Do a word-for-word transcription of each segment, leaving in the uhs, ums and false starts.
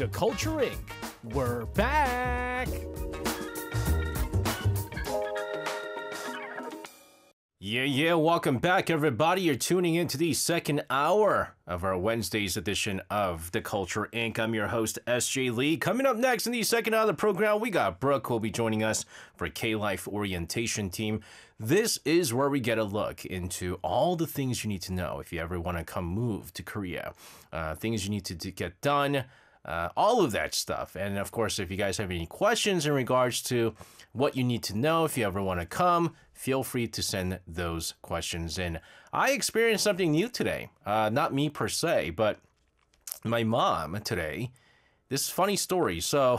The Culture Incorporated. We're back! Yeah, yeah, welcome back, everybody. You're tuning into the second hour of our Wednesday's edition of The Culture Incorporated. I'm your host, S J Lee. Coming up next in the second hour of the program, we got Brooke, who will be joining us for K-Life Orientation Team. This is where we get a look into all the things you need to know if you ever want to come move to Korea. Uh, things you need to, to get done, uh, all of that stuff. And of course, if you guys have any questions in regards to what you need to know if you ever want to come, feel free to send those questions in. I experienced something new today. Uh, not me per se, but my mom today. This funny story. So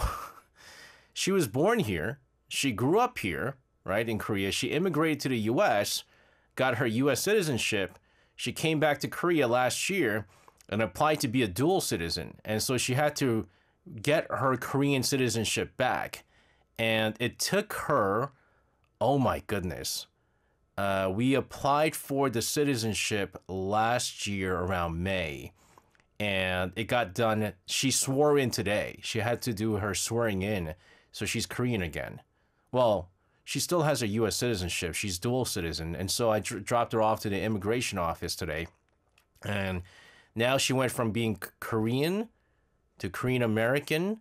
she was born here. She grew up here, right, in Korea. She immigrated to the U S, got her U S citizenship. She came back to Korea last year and applied to be a dual citizen. And so she had to get her Korean citizenship back. And it took her, oh my goodness. Uh, we applied for the citizenship last year around May. And it got done. She swore in today. She had to do her swearing in. So she's Korean again. Well, she still has a U S citizenship. She's dual citizen. And so I dr- dropped her off to the immigration office today. And now she went from being Korean to Korean American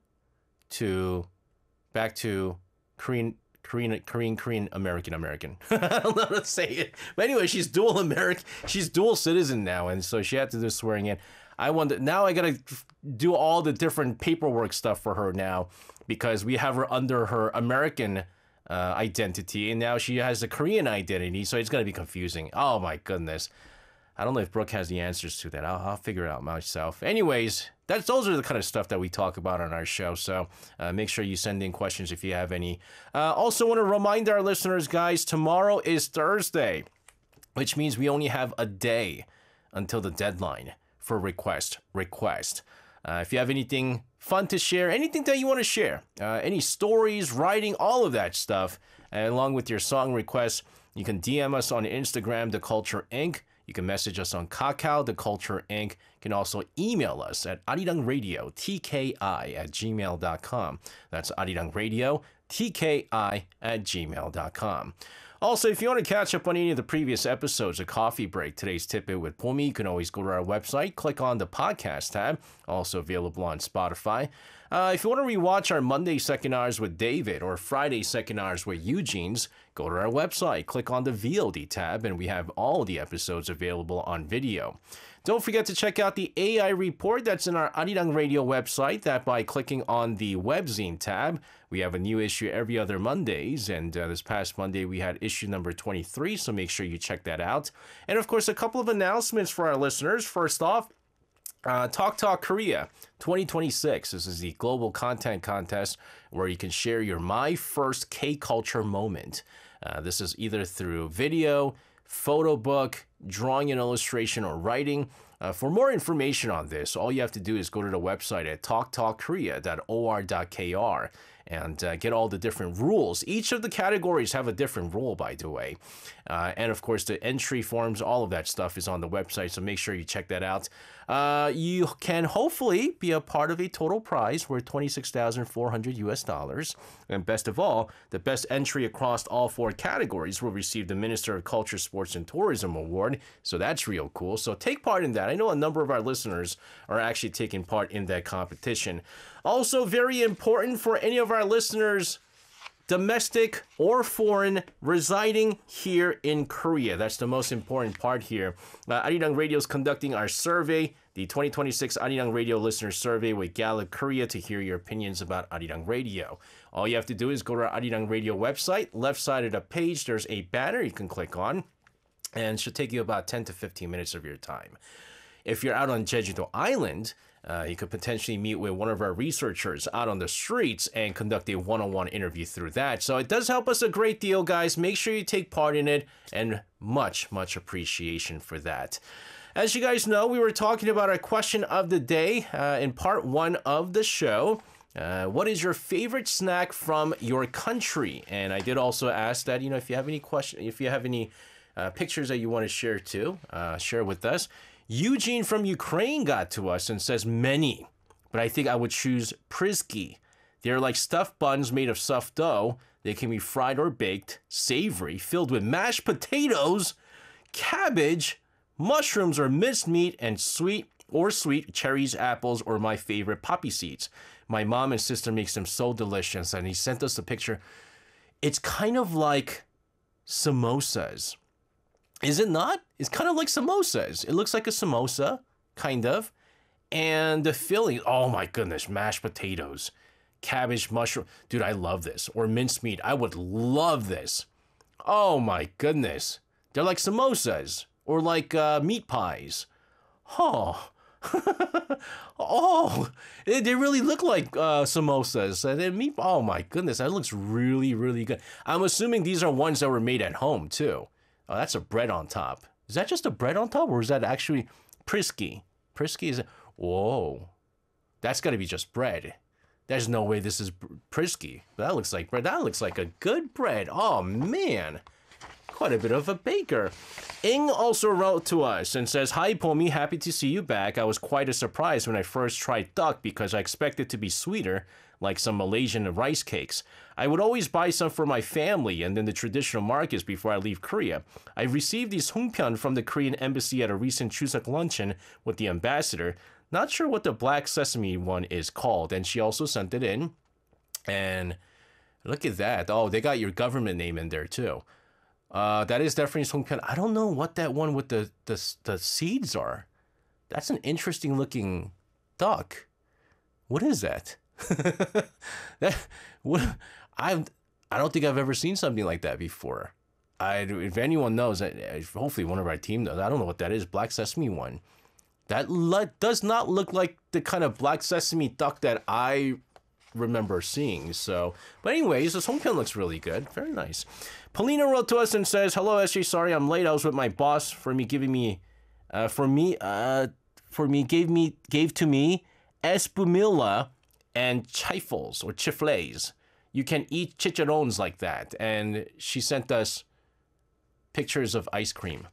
to back to Korean, Korean, Korean, Korean American, American. I don't know how to say it. But anyway, she's dual American. She's dual citizen now. And so she had to do swearing in. I wonder, now I got to do all the different paperwork stuff for her now because we have her under her American uh, identity. And now she has a Korean identity. So it's going to be confusing. Oh my goodness. I don't know if Brooke has the answers to that. I'll, I'll figure it out myself. Anyways, that's those are the kind of stuff that we talk about on our show. So uh, make sure you send in questions if you have any. Uh, also want to remind our listeners, guys, tomorrow is Thursday, which means we only have a day until the deadline for request. Request. Uh, if you have anything fun to share, anything that you want to share, uh, any stories, writing, all of that stuff, and along with your song requests, you can D M us on Instagram, The Culture Incorporated. You can message us on Kakao, The Culture Incorporated. You can also email us at arirangradio, T K I at gmail dot com. That's arirangradio, T K I at gmail dot com. Also, if you want to catch up on any of the previous episodes of Coffee Break, Today's Tidbit with Pomi, you can always go to our website, click on the podcast tab, also available on Spotify. Uh, if you want to rewatch our Monday Second Hours with David or Friday Second Hours with Eugene's, go to our website, click on the V O D tab, and we have all the episodes available on video. Don't forget to check out the A I report that's in our Arirang Radio website, that by clicking on the webzine tab. We have a new issue every other Mondays, and uh, this past Monday we had issue number twenty-three, so make sure you check that out. And of course, a couple of announcements for our listeners. First off, Uh, Talk Talk Korea twenty twenty-six. This is the global content contest where you can share your My First K-Culture moment. Uh, this is either through video, photo book, drawing and illustration, or writing. Uh, for more information on this, all you have to do is go to the website at talk talk korea dot o r dot k r and uh, get all the different rules. Each of the categories have a different rule, by the way. Uh, and of course, the entry forms, all of that stuff is on the website, so make sure you check that out. Uh, you can hopefully be a part of a total prize worth twenty-six thousand four hundred U S dollars. And best of all, the best entry across all four categories will receive the Minister of Culture, Sports, and Tourism Award. So that's real cool. So take part in that. I know a number of our listeners are actually taking part in that competition. Also, very important for any of our listeners, domestic or foreign, residing here in Korea. That's the most important part here. Uh, Arirang Radio is conducting our survey, the twenty twenty-six Arirang Radio Listener Survey with Gallup Korea, to hear your opinions about Arirang Radio. All you have to do is go to our Arirang Radio website. Left side of the page, there's a banner you can click on, and it should take you about ten to fifteen minutes of your time. If you're out on Jeju-do Island, Uh, you could potentially meet with one of our researchers out on the streets and conduct a one-on-one interview through that. So it does help us a great deal, guys. Make sure you take part in it, and much, much appreciation for that. As you guys know, we were talking about our question of the day uh, in part one of the show. Uh, what is your favorite snack from your country? And I did also ask that, you know, if you have any question, if you have any uh, pictures that you want to share too, uh, share with us. Eugene from Ukraine got to us and says many. but I think I would choose Prisky. They're like stuffed buns made of soft dough. They can be fried or baked, savory, filled with mashed potatoes, cabbage, mushrooms or minced meat, and sweet or sweet cherries, apples, or my favorite poppy seeds. My mom and sister makes them so delicious, and he sent us a picture. It's kind of like samosas. Is it not? It's kind of like samosas. It looks like a samosa, kind of. And the filling, oh my goodness, mashed potatoes, cabbage, mushroom. Dude, I love this. Or mincemeat. I would love this. Oh my goodness. They're like samosas or like uh, meat pies. Oh. Oh, they, they really look like uh, samosas. And then meat, oh my goodness, that looks really, really good. I'm assuming these are ones that were made at home too. Oh, that's a bread on top. Is that just a bread on top, or is that actually Prisky? Prisky is, whoa, that's got to be just bread. There's no way this is Prisky. That looks like bread. That looks like a good bread. Oh man, quite a bit of a baker. Ing also wrote to us and says, "Hi Pomi, happy to see you back. I was quite a surprise when I first tried duck because I expected it to be sweeter, like some Malaysian rice cakes. I would always buy some for my family and then the traditional markets before I leave Korea. I received these hongpyeon from the Korean embassy at a recent Chuseok luncheon with the ambassador. Not sure what the black sesame one is called." And she also sent it in. And look at that. Oh, they got your government name in there too. Uh, that is definitely hongpyeon. I don't know what that one with the, the, the seeds are. That's an interesting looking duck. What is that? that what I I don't think I've ever seen something like that before. I if anyone knows, hopefully one of our team knows. I don't know what that is. Black sesame one. That lo- does not look like the kind of black sesame duck that I remember seeing. So, but anyways, this hongpyeon looks really good. Very nice. Polina wrote to us and says, "Hello, S J. Sorry I'm late. I was with my boss for me giving me, uh, for me, uh, for me gave me gave to me espumilla and chifles or chifles. You can eat chicharrones like that." And she sent us pictures of ice cream.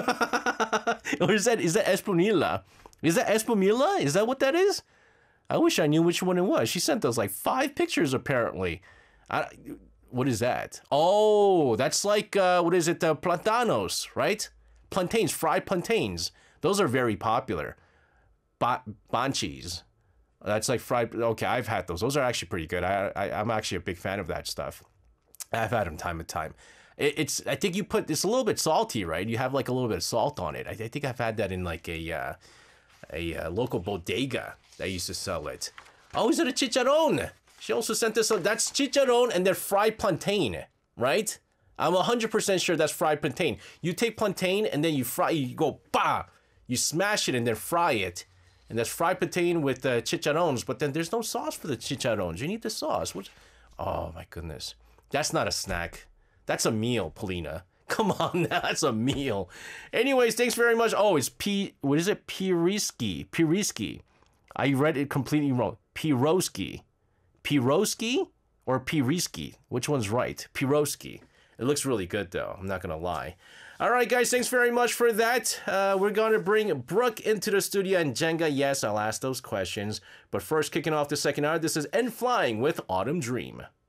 Or is that is that espumilla? Is that espumilla? Is that what that is? I wish I knew which one it was. She sent us like five pictures apparently. I, what is that? Oh, that's like, uh, what is it? Uh, plantanos, right? Plantains, fried plantains. Those are very popular. Ba banchis. That's like fried. Okay, I've had those. Those are actually pretty good. I, I, I'm actually a big fan of that stuff. I've had them time and time. It, it's, I think you put, it's a little bit salty, right? You have like a little bit of salt on it. I, I think I've had that in like a, uh, a uh, local bodega that used to sell it. Oh, is it a chicharron? She also sent us, a, that's chicharron and they're fried plantain, right? I'm one hundred percent sure that's fried plantain. You take plantain and then you fry, you go, bah! You smash it and then fry it. And that's fried plantain with uh, chicharrones, but then there's no sauce for the chicharrones. You need the sauce. Which, oh my goodness. That's not a snack. That's a meal, Polina. Come on now, that's a meal. Anyways, thanks very much. Oh, it's P, what is it? Piriski. Piriski. I read it completely wrong. Piroski. Piroski or Piriski? Which one's right? Piroski. It looks really good though, I'm not gonna lie. All right, guys, thanks very much for that. Uh, we're going to bring Brooke into the studio and Jenga. Yes, I'll ask those questions. But first, kicking off the second hour, this is N Flying with Autumn Dream.